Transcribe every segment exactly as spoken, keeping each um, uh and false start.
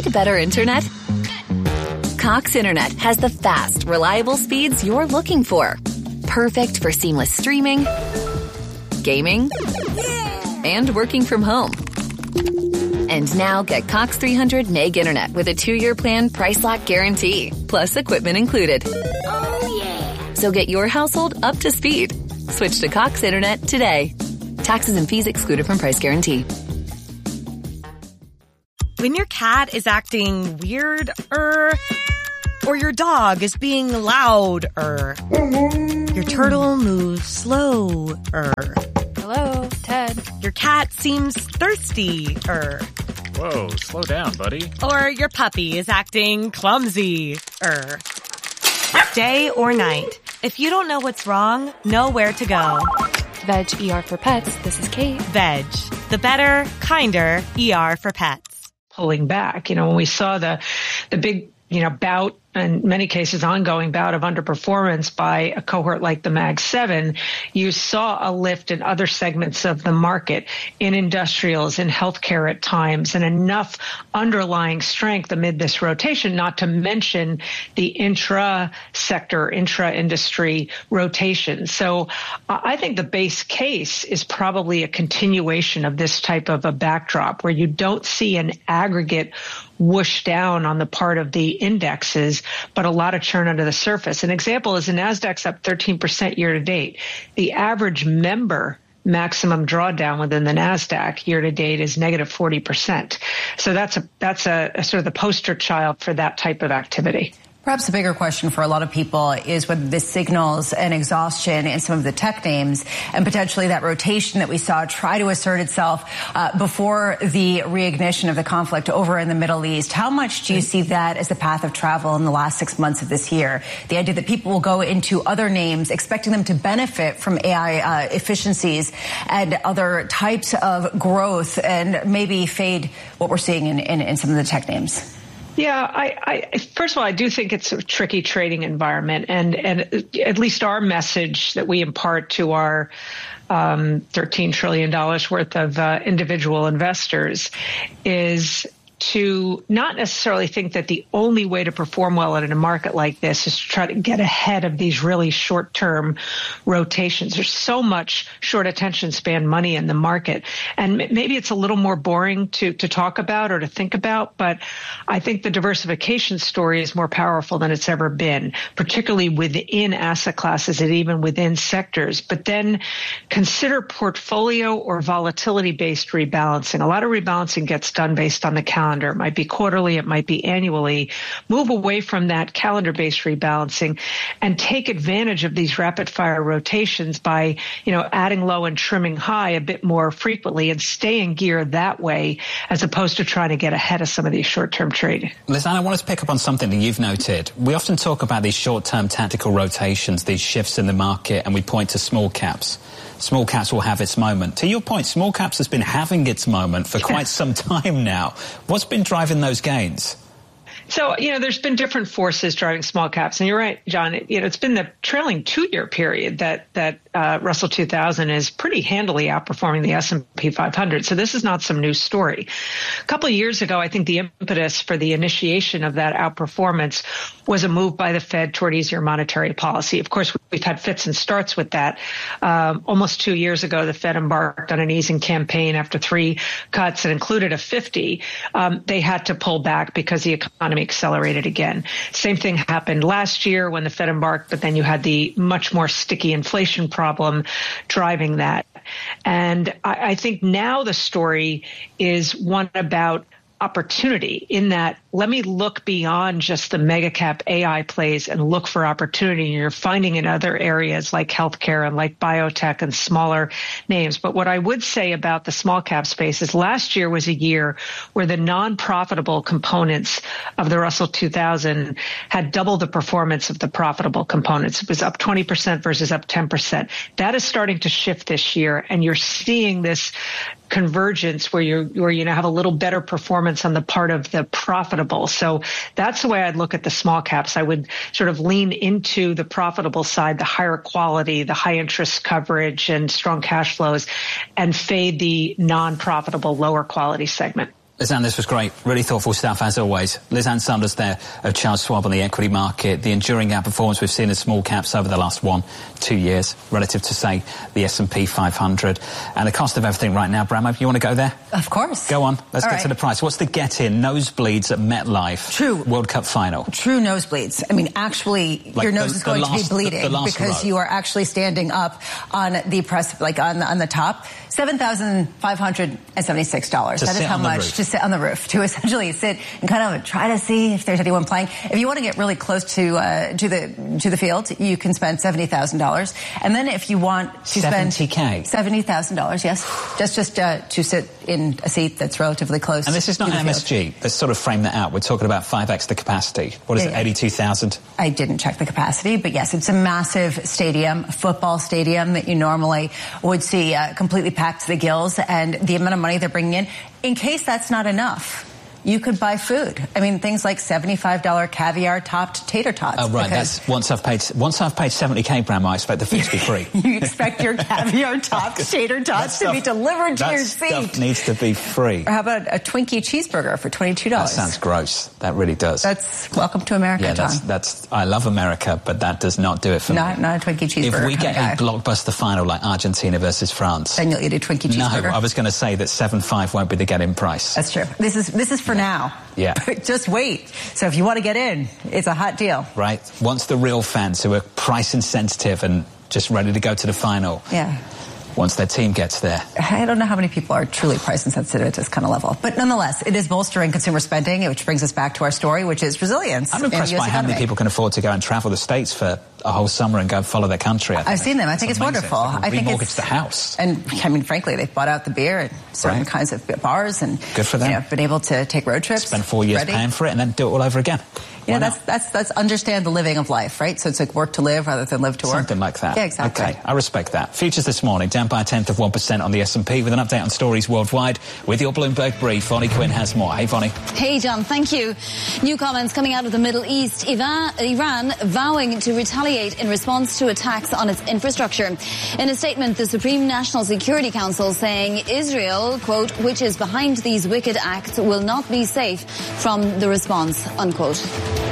Need better internet? Cox Internet has the fast, reliable speeds you're looking for. Perfect for seamless streaming, gaming, and working from home. And now get Cox three hundred meg internet with a two-year plan price lock guarantee, plus equipment included. Oh, yeah. So get your household up to speed. Switch to Cox Internet today. Taxes and fees excluded from price guarantee. When your cat is acting weird-er, or your dog is being loud-er, your turtle moves slow-er. Hello, Ted. Your cat seems thirsty-er. Whoa, slow down, buddy. Or your puppy is acting clumsy-er. Day or night, if you don't know what's wrong, know where to go. Veg E R for Pets, this is Kate. Veg, the better, kinder E R for pets. Pulling back. You know, when we saw the the big, you know, bout, in many cases ongoing bout of underperformance by a cohort like the Mag seven, you saw a lift in other segments of the market, in industrials, in healthcare at times, and enough underlying strength amid this rotation, not to mention the intra-sector, intra-industry rotation. So uh, I think the base case is probably a continuation of this type of a backdrop where you don't see an aggregate whoosh down on the part of the indexes, but a lot of churn under the surface. An example is the Nasdaq's up thirteen percent year to date. The average member maximum drawdown within the Nasdaq year to date is negative forty percent. So that's a that's a, a sort of the poster child for that type of activity. Perhaps the bigger question for a lot of people is whether this signals an exhaustion in some of the tech names and potentially that rotation that we saw try to assert itself uh, before the reignition of the conflict over in the Middle East. How much do you see that as the path of travel in the last six months of this year? The idea that people will go into other names expecting them to benefit from A I uh, efficiencies and other types of growth and maybe fade what we're seeing in, in, in some of the tech names? Yeah, I, I, first of all, I do think it's a tricky trading environment, and, and at least our message that we impart to our um, thirteen trillion dollars worth of uh, individual investors is to not necessarily think that the only way to perform well in a market like this is to try to get ahead of these really short-term rotations. There's so much short attention span money in the market. And maybe it's a little more boring to, to talk about or to think about, but I think the diversification story is more powerful than it's ever been, particularly within asset classes and even within sectors. But then consider portfolio or volatility-based rebalancing. A lot of rebalancing gets done based on the calendar. It might be quarterly, it might be annually. Move away from that calendar-based rebalancing and take advantage of these rapid-fire rotations by, you know, adding low and trimming high a bit more frequently and stay in gear that way as opposed to trying to get ahead of some of these short-term trading. Lisanne, I want to pick up on something that you've noted. We often talk about these short-term tactical rotations, these shifts in the market, and we point to small caps. Small caps will have its moment. To your point, small caps has been having its moment for quite some time now. What's been driving those gains? So, you know, there's been different forces driving small caps. And you're right, John, it, you know, it's been the trailing two-year period that that uh, Russell two thousand is pretty handily outperforming the S and P five hundred. So this is not some new story. A couple of years ago, I think the impetus for the initiation of that outperformance was a move by the Fed toward easier monetary policy. Of course, we've had fits and starts with that. Um, almost two years ago, the Fed embarked on an easing campaign after three cuts that included a fifty. Um, they had to pull back because the economy accelerated again. Same thing happened last year when the Fed embarked, but then you had the much more sticky inflation problem driving that. And I, I think now the story is one about opportunity in that let me look beyond just the mega cap A I plays and look for opportunity. And you're finding in other areas like healthcare and like biotech and smaller names. But what I would say about the small cap space is last year was a year where the non-profitable components of the Russell two thousand had double the performance of the profitable components. It was up twenty percent versus up ten percent. That is starting to shift this year. And you're seeing this convergence where you're, where you now have a little better performance on the part of the profitable. So that's the way I'd look at the small caps. I would sort of lean into the profitable side, the higher quality, the high interest coverage and strong cash flows, and fade the non-profitable, lower quality segment. Lizanne, this was great. Really thoughtful stuff, as always. Lizanne Sanders there of Charles Schwab on the equity market. The enduring outperformance we've seen in small caps over the last one, two years, relative to, say, the S and P five hundred. And the cost of everything right now, Bramo, you want to go there? Of course. Go on. Let's All get right. to the price. What's the get-in? Nosebleeds at MetLife. True. World Cup final. True nosebleeds. I mean, actually, Like your nose the- is going the last- to be bleeding the- the last because row. you are actually standing up on the press, like on the, on the top. seven thousand five hundred seventy-six dollars. To That is sit how on the much roof. to sit on the roof, to essentially sit and kind of try to see if there's anyone playing. If you want to get really close to uh, to the to the field, you can spend seventy thousand dollars. And then if you want to spend seventy K. seventy thousand dollars, yes, just just uh, to sit in a seat that's relatively close. And this is not to the M S G. field. Let's sort of frame that out. We're talking about five X the capacity. What is Yeah, it, yeah. eighty-two thousand? I didn't check the capacity, but yes, it's a massive stadium, football stadium that you normally would see uh, completely packed to the gills, and the amount of money they're bringing in. In case that's not enough, you could buy food. I mean, things like seventy-five dollars caviar topped tater tots. Oh, right. because That's once I've paid once I've paid seventy K, Bramo, I expect the food to be free. you expect your caviar topped tater That tots to stuff- be delivered to that your stuff seat. needs to be free. Or how about a Twinkie cheeseburger for twenty-two That dollars? sounds gross. That really does. That's welcome to America, yeah, John. that's that's. I love America, but that does not do it for Not, me. not a Twinkie cheeseburger If we kind get of guy. a blockbuster final like Argentina versus France, Then you'll eat a Twinkie no, cheeseburger. I was going to say that seven five won't be the get-in price. That's true. This is this is for now. Yeah. But just wait. So if you want to get in, it's a hot deal. Right. Once the real fans who are price insensitive and just ready to go to the final, Yeah. once their team gets there. I don't know how many people are truly price insensitive at this kind of level. But nonetheless, it is bolstering consumer spending, which brings us back to our story, which is resilience. I'm in the impressed U S by how many economy. people can afford to go and travel the States for a whole summer and go follow their country. I I've seen them. I think it's amazing. wonderful. They can I think remortgage it's the house. And I mean, frankly, they've bought out the beer at certain Right. kinds of bars and Good for them. You know, been able to take road trips. Spend four years ready. paying for it and then do it all over again. You Why know, not? that's that's that's understand the living of life, right? So it's like work to live rather than live to work. Something like that. Yeah, exactly. Okay, I respect that. Futures this morning down by a tenth of one percent on the S and P with an update on stories worldwide with your Bloomberg brief. Vonnie Quinn has more. Hey, Vonnie. Hey, John, thank you. New comments coming out of the Middle East. Iran, Iran vowing to retaliate in response to attacks on its infrastructure. In a statement, the Supreme National Security Council saying Israel, quote, which is behind these wicked acts, will not be safe from the response, unquote.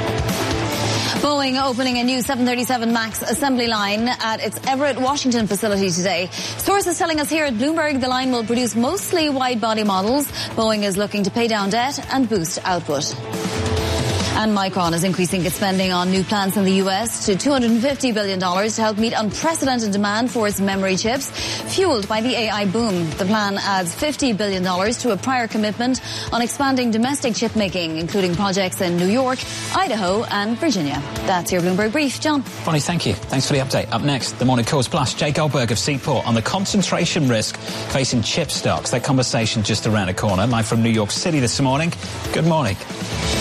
Boeing opening a new seven thirty-seven MAX assembly line at its Everett, Washington facility today. Sources telling us here at Bloomberg the line will produce mostly wide-body models. Boeing is looking to pay down debt and boost output. And Micron is increasing its spending on new plants in the U S to two hundred fifty billion dollars to help meet unprecedented demand for its memory chips, fueled by the A I boom. The plan adds fifty billion dollars to a prior commitment on expanding domestic chip making, including projects in New York, Idaho and Virginia. That's your Bloomberg Brief. John. Vonnie, thank you. Thanks for the update. Up next, the Morning Calls Plus, Jay Goldberg of Seaport on the concentration risk facing chip stocks. That conversation just around the corner. Live from New York City this morning. Good morning.